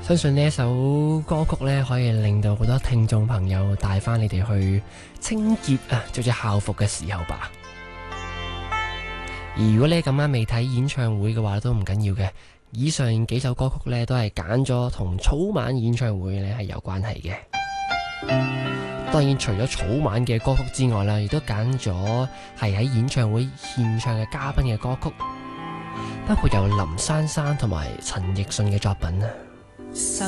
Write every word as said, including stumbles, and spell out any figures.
相信呢一首歌曲呢，可以令到好多聽眾朋友帶翻你哋去清潔啊，着住校服嘅時候吧。而如果你咁啱未睇演唱會嘅話，都唔緊要嘅。以上幾首歌曲呢，都係揀咗同草蜢演唱會呢係有關係嘅。當然，除咗草蜢嘅歌曲之外啦，亦都揀咗係喺演唱會獻唱嘅嘉賓嘅歌曲，包括由林珊珊同埋陳奕迅嘅作品啊。